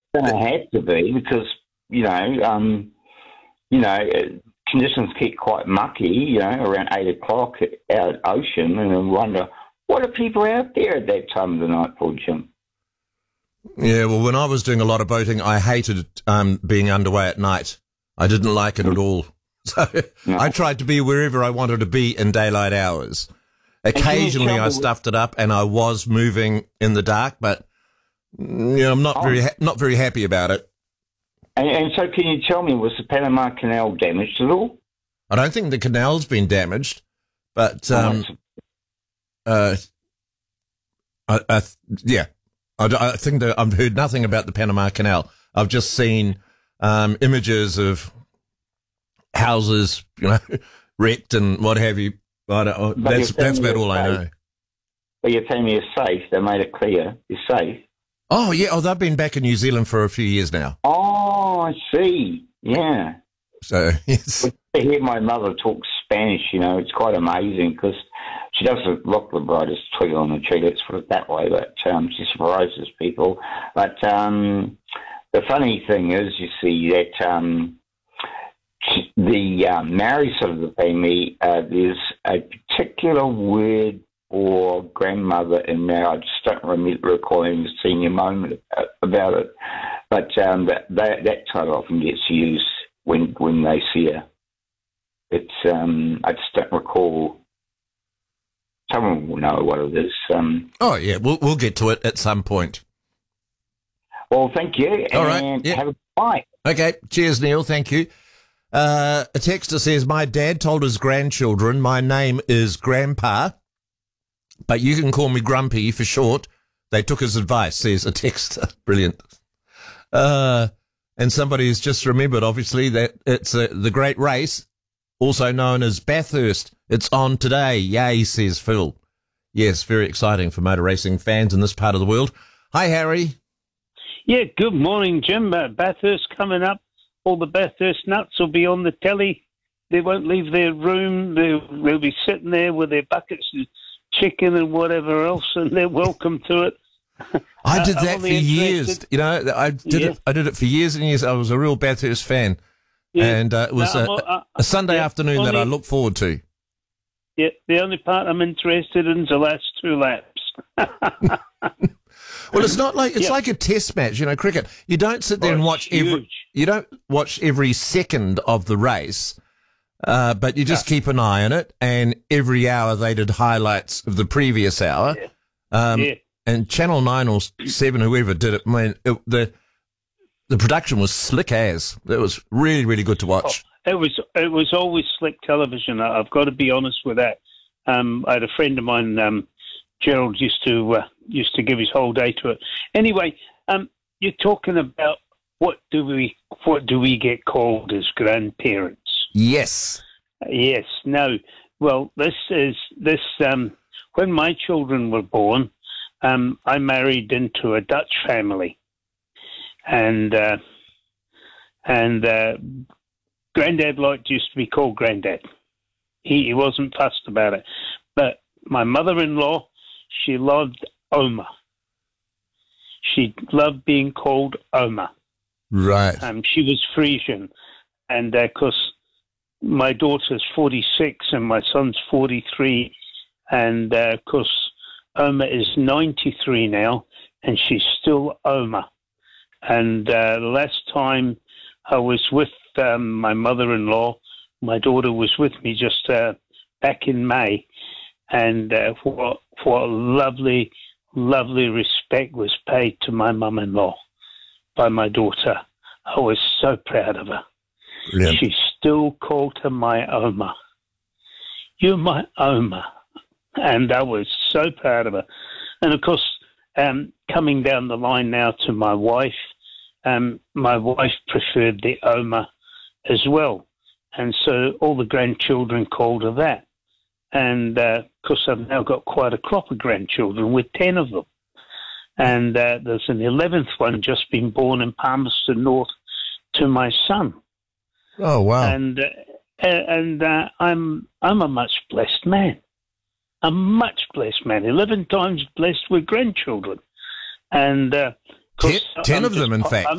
going to have to be because, conditions get quite mucky, around 8 o'clock out at ocean, and I wonder, what are people out there at that time of the night for, Jim? Yeah, well, when I was doing a lot of boating, I hated being underway at night. I didn't like it at all. So No. I tried to be wherever I wanted to be in daylight hours. Occasionally I stuffed it up and I was moving in the dark, but I'm not very happy about it. And so can you tell me, was the Panama Canal damaged at all? I don't think the canal's been damaged, but I think that I've heard nothing about the Panama Canal. I've just seen images of houses, wrecked and what have you. That's about all I know. But you're telling me it's safe. They made it clear it's safe. Oh, yeah. Oh, they've been back in New Zealand for a few years now. Oh, I see. Yeah. So, yes. To hear my mother talk Spanish, it's quite amazing because she doesn't look the brightest twig on the tree, let's put it that way, but she surprises people. But the funny thing is, you see, that the Maori side of the family, there's a particular word or grandmother in there. I just don't recall any senior moment about it. But that title often gets used when they see her. It's I just don't recall. Someone will know what it is. Oh yeah, we'll get to it at some point. Well, thank you. All right. Yeah. Have a good night. Okay. Cheers, Neil. Thank you. A texter says, my dad told his grandchildren my name is Grandpa, but you can call me Grumpy for short. They took his advice, says a texter. Brilliant. And somebody's just remembered, obviously, that it's the great race, also known as Bathurst. It's on today. Yay, says Phil. Yes, very exciting for motor racing fans in this part of the world. Hi, Harry. Yeah, good morning, Jim. Bathurst coming up. All the Bathurst nuts will be on the telly. They won't leave their room. They'll be sitting there with their buckets of chicken and whatever else, and they're welcome to it. I did that for years. I did it for years and years. I was a real Bathurst fan. Yeah. And it was a Sunday afternoon that I look forward to. Yeah, the only part I'm interested in is the last 2 laps. Well, it's not like like a test match, cricket. You don't sit there and watch every second of the race, but you just keep an eye on it. And every hour they did highlights of the previous hour. Yeah. And Channel 9 or 7, whoever did it, the production was slick as. It was really, really good to watch. It was always slick television. I've got to be honest with that. I had a friend of mine, Gerald, used to give his whole day to it. Anyway, you're talking about what do we get called as grandparents? Yes. Yes. No. Well, this when my children were born, I married into a Dutch family, and Granddad used to be called Granddad. He wasn't fussed about it, but my mother-in-law, she loved Oma. She loved being called Oma. Right. She was Frisian, and of course, my daughter's 46 and my son's 43, and of course, Oma is 93 now, and she's still Oma. And the last time I was with my mother-in-law, my daughter was with me just back in May, and what lovely, lovely respect was paid to my mum-in-law by my daughter. I was so proud of her. Brilliant. She still called her my Oma. You're my Oma. And I was so proud of her. And, of course, coming down the line now to my wife preferred the Oma as well. And so all the grandchildren called her that. And, of course, I've now got quite a crop of grandchildren with 10 of them. And there's an 11th one just been born in Palmerston North to my son. Oh, wow. And I'm a much blessed man. A much blessed man, 11 times blessed with grandchildren. And 10 of them, in fact.